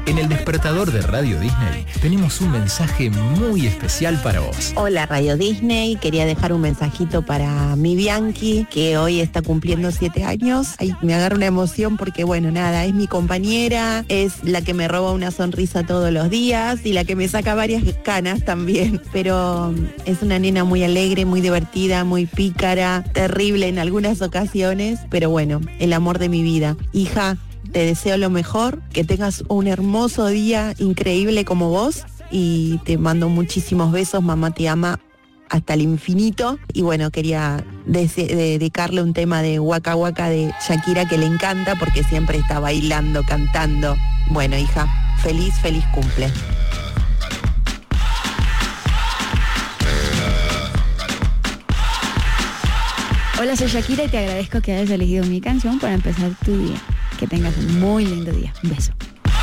En el despertador de Radio Disney tenemos un mensaje muy especial para vos. Hola Radio Disney, quería dejar un mensajito para mi Bianchi, que hoy está cumpliendo 7 años. Ay, me agarra una emoción porque bueno, nada, es mi compañera, es la que me roba una sonrisa todos los días y la que me saca varias canas también. Pero es una nena muy alegre, muy divertida, muy pícara, terrible en algunas ocasiones, pero bueno, el amor de mi vida. Hija, te deseo lo mejor, que tengas un hermoso día, increíble como vos, y te mando muchísimos besos, mamá te ama hasta el infinito. Y bueno, quería dedicarle un tema de Waka Waka de Shakira que le encanta porque siempre está bailando, cantando. Bueno, hija, feliz cumple. Hola, soy Shakira y te agradezco que hayas elegido mi canción para empezar tu día. Que tengas un muy lindo día. Un beso.